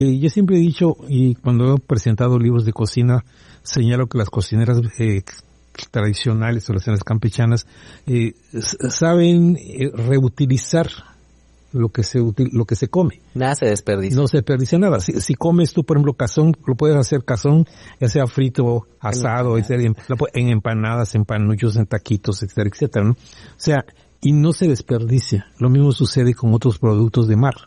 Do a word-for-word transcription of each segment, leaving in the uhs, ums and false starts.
Eh, yo siempre he dicho, y cuando he presentado libros de cocina, señalo que las cocineras eh, tradicionales o las cocineras campechanas eh, saben eh, reutilizar lo que se util, lo que se come. Nada se desperdicia. No se desperdicia nada. Si, si comes tú, por ejemplo, cazón, lo puedes hacer cazón, ya sea frito, asado, etcétera, en empanadas, en panuchos, en taquitos, etcétera, etcétera, ¿no? O sea, y no se desperdicia. Lo mismo sucede con otros productos de mar.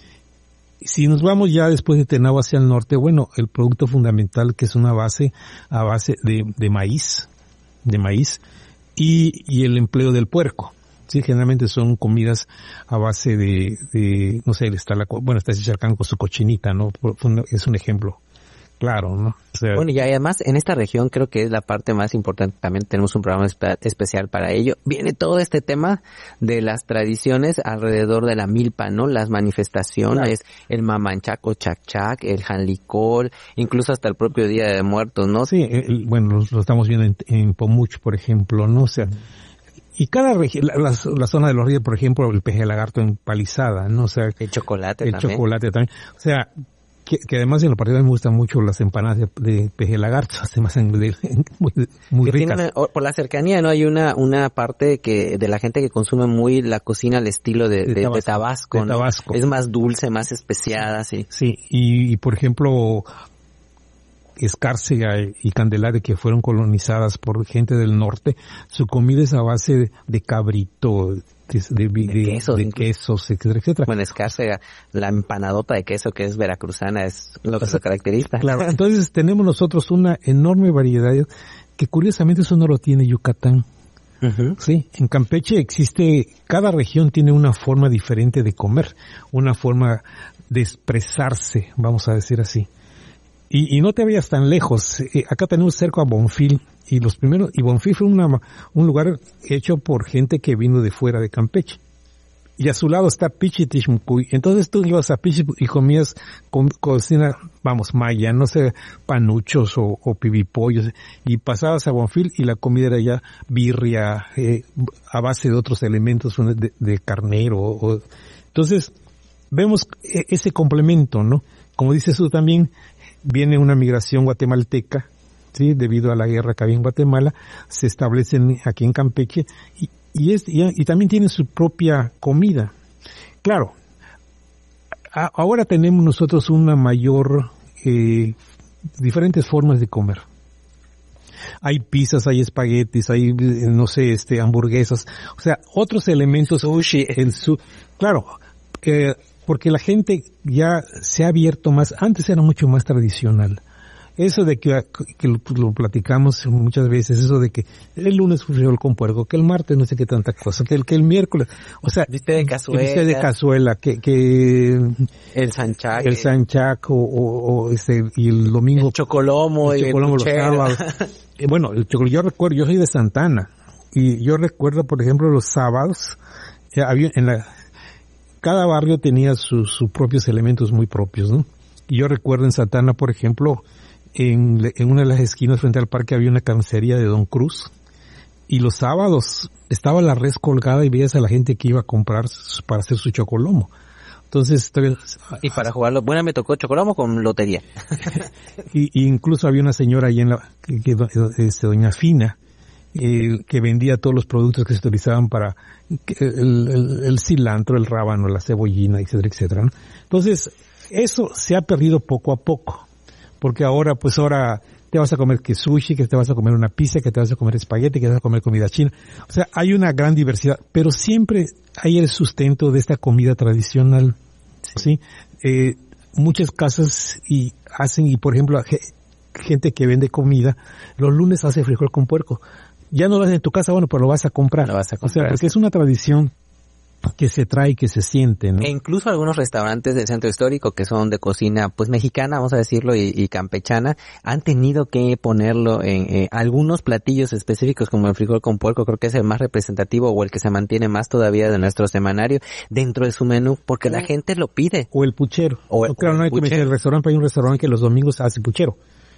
Si nos vamos ya después de Tenabo hacia el norte, bueno, el producto fundamental que es una base a base de, de maíz, de maíz, y, y el empleo del puerco. Sí, generalmente son comidas a base de, de no sé, está la, bueno, está Chicharcán con su cochinita, ¿no? Es un ejemplo claro, ¿no? O sea, bueno, y además en esta región creo que es la parte más importante, también tenemos un programa espe- especial para ello. Viene todo este tema de las tradiciones alrededor de la milpa, ¿no? Las manifestaciones, claro. El mamanchaco chac-chac, el janlicol, incluso hasta el propio Día de Muertos, ¿no? Sí, el, bueno, lo, lo estamos viendo en, en Pomuch, por ejemplo, ¿no? O sea, y cada región, la, la, la zona de los ríos, por ejemplo, el peje lagarto empalizada, ¿no? O sea, el chocolate el también. El chocolate también. O sea, que, que además en lo particular me gustan mucho las empanadas de, de peje lagarto, además muy, muy que ricas. Una, por la cercanía, ¿no? Hay una una parte que de la gente que consume muy la cocina al estilo de, de, de, Tabasco, de Tabasco, de ¿no? Tabasco. Es más dulce, más especiada, sí. Sí, y, y por ejemplo, Escárcega y Candelaria, que fueron colonizadas por gente del norte, su comida es a base de, de cabrito, de, de, de, de quesos, de quesos, etcétera, etcétera. Bueno, Escárcega, la empanadota de queso que es veracruzana es lo que o sea, se caracteriza. Claro, entonces tenemos nosotros una enorme variedad que curiosamente eso no lo tiene Yucatán. Uh-huh. Sí, en Campeche existe, cada región tiene una forma diferente de comer, una forma de expresarse, vamos a decir así. Y, y no te vayas tan lejos. Eh, acá tenemos cerca a Bonfil y los primeros, y Bonfil fue una, un lugar hecho por gente que vino de fuera de Campeche. Y a su lado está Pichitishmucuy. Entonces tú ibas a Pichi y comías con, cocina, vamos, maya, no sé, panuchos o, o pibipollos, y pasabas a Bonfil y la comida era ya birria, eh, a base de otros elementos de, de carnero. O, entonces, vemos ese complemento, ¿no? Como dices tú también, viene una migración guatemalteca, sí, debido a la guerra que había en Guatemala, se establecen aquí en Campeche y, y es y, y también tienen su propia comida. Claro, a, ahora tenemos nosotros una mayor eh, diferentes formas de comer. Hay pizzas, hay espaguetis, hay no sé, este hamburguesas, o sea, otros elementos, sushi, el su, claro, eh, porque la gente ya se ha abierto más, antes era mucho más tradicional. Eso de que, que lo, lo platicamos muchas veces, eso de que el lunes fue frijol con puerco, que el martes no sé qué tanta cosa, que el, que el miércoles, o sea, viste de cazuela, viste de cazuela, que, que el sanchac, el sanchac o, o, o este, y el domingo, el chocolomo, el chocolomo y el los sábados. eh, bueno, el chocolomo, yo recuerdo, yo soy de Santana, y yo recuerdo, por ejemplo, los sábados, eh, había en la, cada barrio tenía sus, sus propios elementos muy propios, ¿no? Y yo recuerdo en Santana, por ejemplo, en, en una de las esquinas frente al parque había una carnicería de Don Cruz, y los sábados estaba la res colgada y veías a la gente que iba a comprar para hacer su chocolomo. Entonces, y para jugarlo, bueno, me tocó chocolomo con lotería. y, y incluso había una señora ahí en la, que, que, este, doña Fina, Eh, que vendía todos los productos que se utilizaban para el, el, el cilantro, el rábano, la cebollina, etcétera, etcétera, ¿no? Entonces, eso se ha perdido poco a poco, porque ahora, pues ahora te vas a comer que sushi, que te vas a comer una pizza, que te vas a comer espagueti, que te vas a comer comida china. O sea, hay una gran diversidad, pero siempre hay el sustento de esta comida tradicional, ¿sí? ¿Sí? Eh, muchas casas y hacen, y por ejemplo, gente que vende comida, los lunes hace frijol con puerco. Ya no lo haces en tu casa, bueno, pero lo vas a comprar. Lo vas a comprar. O sea, porque es una tradición que se trae, que se siente, ¿no? E incluso algunos restaurantes del centro histórico que son de cocina, pues mexicana, vamos a decirlo, y, y campechana, han tenido que ponerlo en eh, algunos platillos específicos como el frijol con puerco, creo que es el más representativo o el que se mantiene más todavía de nuestro semanario dentro de su menú, porque la gente lo pide. O el puchero. O el, no, claro, o el no hay puchero. que meter el restaurante, hay un restaurante que los domingos hace puchero.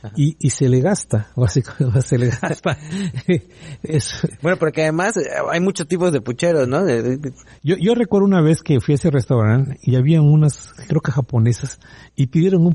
y, y se le gasta, básicamente se le gasta. es, bueno, porque además hay muchos tipos de pucheros, ¿no? De, de... Yo, yo recuerdo una vez que fui a ese restaurante y había unas, creo que japonesas, y pidieron un